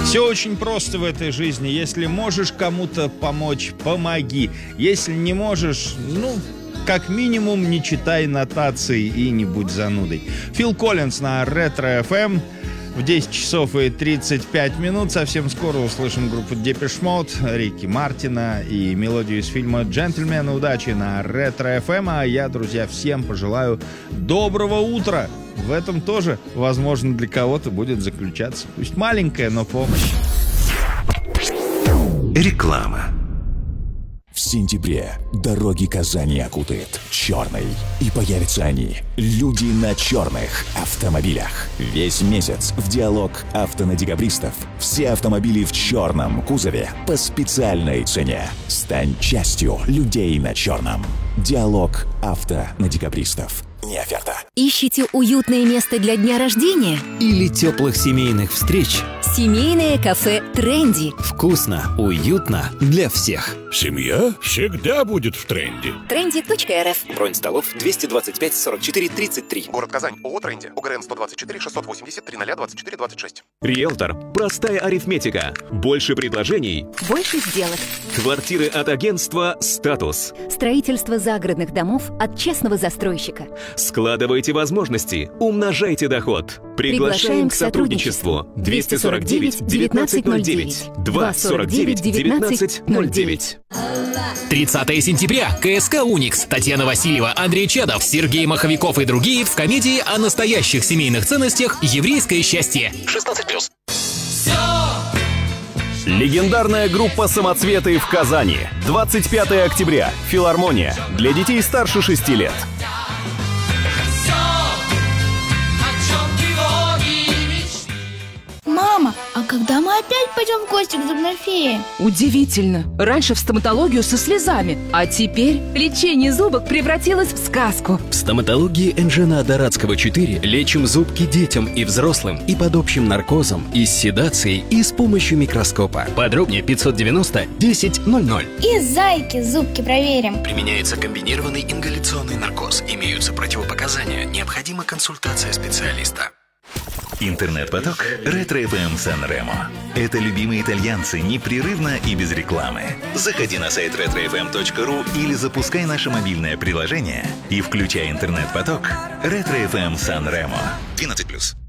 Все очень просто в этой жизни. Если можешь кому-то помочь, помоги. Если не можешь, как минимум не читай нотации и не будь занудой. Фил Коллинз на Ретро FM. В 10 часов и 35 минут совсем скоро услышим группу Depeche Mode, Рики Мартина и мелодию из фильма «Джентльмены удачи» на Ретро FM. А я, друзья, всем пожелаю доброго утра. В этом тоже, возможно, для кого-то будет заключаться, пусть маленькая, но помощь. Реклама. В сентябре дороги Казани окутает черный. И появятся они, люди на черных автомобилях. Весь месяц в диалог авто на декабристов. Все автомобили в черном кузове по специальной цене. Стань частью людей на черном. Диалог авто на декабристов. Не оферта. Ищите уютное место для дня рождения? Или теплых семейных встреч? Семейное кафе «Тренди». Вкусно, уютно для всех. Семья всегда будет в тренде. Trendy.rf. Бронь столов 225 44 33. Город Казань. ООО «Тренди». УГРН 124 680 3024 26. Риэлтор. Простая арифметика. Больше предложений. Больше сделок. Квартиры от агентства «Статус». Строительство загородных домов от честного застройщика. Складывайте возможности. Умножайте доход. Приглашаем к сотрудничеству. 249 1909. 249 1909. 30 сентября. КСК «Уникс». Татьяна Васильева, Андрей Чадов, Сергей Маховиков и другие в комедии о настоящих семейных ценностях «Еврейское счастье». 16+. Легендарная группа «Самоцветы» в Казани. 25 октября. Филармония. Для детей старше 6 лет. Мама, а когда мы опять пойдем в гости к зубной фее? Удивительно. Раньше в стоматологию со слезами, а теперь лечение зубок превратилось в сказку. В стоматологии Энжена Дорадского 4 лечим зубки детям и взрослым и под общим наркозом, и с седацией, и с помощью микроскопа. Подробнее 590 10 00. И зайки зубки проверим. Применяется комбинированный ингаляционный наркоз. Имеются противопоказания. Необходима консультация специалиста. Интернет-поток Ретро FM Сан-Ремо. Это любимые итальянцы непрерывно и без рекламы. Заходи на сайт retrofm.ru или запускай наше мобильное приложение и включай интернет-поток Ретро FM Сан-Ремо. 12+.